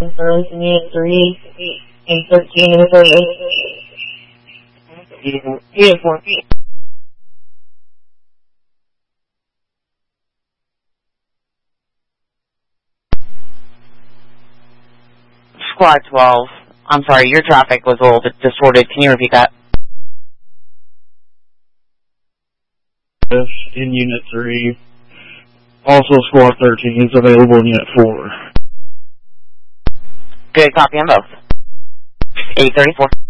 Burlington Unit 3, 813 in the 38. Unit 4. Squad 12. I'm sorry, your traffic was a little bit distorted. Can you repeat that? In Unit 3. Also, Squad 13 is available in Unit 4. Good copy on both. 834.